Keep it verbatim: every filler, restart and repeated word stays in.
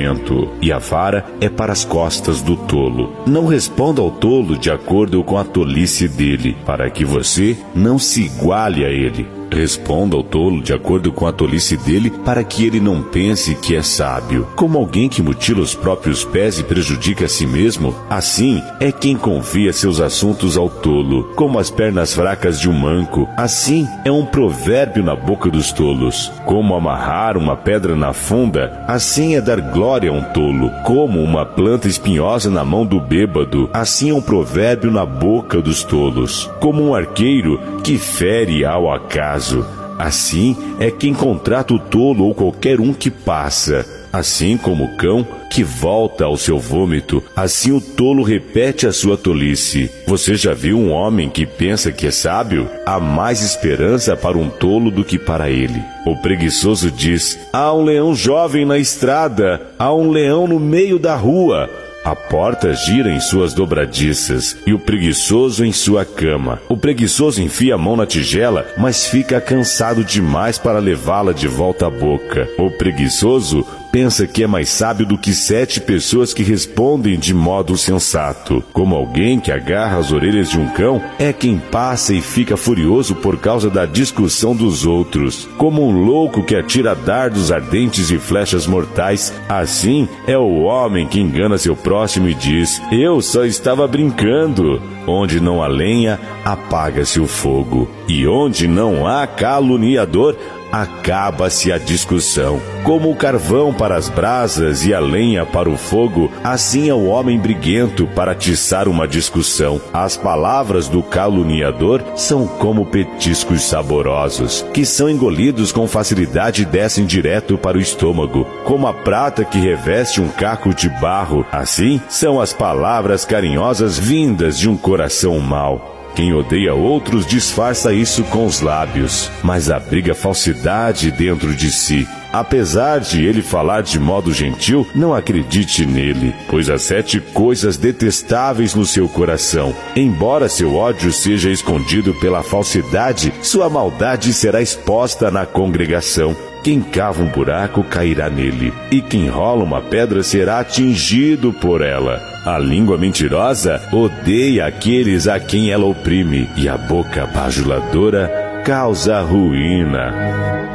jumento, e a vara é para as costas do tolo. Não responda ao tolo de acordo com a tolice dele, para que você não se iguale a ele. Responda ao tolo de acordo com a tolice dele, para que ele não pense que é sábio. Como alguém que mutila os próprios pés e prejudica a si mesmo, assim é quem confia seus assuntos ao tolo. Como as pernas fracas de um manco, assim é um provérbio na boca dos tolos. Como amarrar uma pedra na funda, assim é dar glória a um tolo. Como uma planta espinhosa na mão do bêbado, assim é um provérbio na boca dos tolos. Como um arqueiro que fere ao acaso, assim é quem contrata o tolo ou qualquer um que passa. Assim como o cão que volta ao seu vômito, assim o tolo repete a sua tolice. Você já viu um homem que pensa que é sábio? Há mais esperança para um tolo do que para ele. O preguiçoso diz: há um leão jovem na estrada, há um leão no meio da rua. A porta gira em suas dobradiças, e o preguiçoso em sua cama. O preguiçoso enfia a mão na tigela, mas fica cansado demais para levá-la de volta à boca. O preguiçoso pensa que é mais sábio do que sete pessoas que respondem de modo sensato. Como alguém que agarra as orelhas de um cão, é quem passa e fica furioso por causa da discussão dos outros. Como um louco que atira dardos ardentes e flechas mortais, assim é o homem que engana seu próximo e diz: eu só estava brincando. Onde não há lenha, apaga-se o fogo, e onde não há caluniador, acaba-se a discussão. Como o carvão para as brasas e a lenha para o fogo, assim é o homem briguento para atiçar uma discussão. As palavras do caluniador são como petiscos saborosos, que são engolidos com facilidade e descem direto para o estômago. Como a prata que reveste um caco de barro, assim são as palavras carinhosas vindas de um coração mau. Quem odeia outros disfarça isso com os lábios, mas abriga falsidade dentro de si. Apesar de ele falar de modo gentil, não acredite nele, pois há sete coisas detestáveis no seu coração. Embora seu ódio seja escondido pela falsidade, sua maldade será exposta na congregação. Quem cava um buraco cairá nele, e quem rola uma pedra será atingido por ela. A língua mentirosa odeia aqueles a quem ela oprime, e a boca bajuladora causa ruína.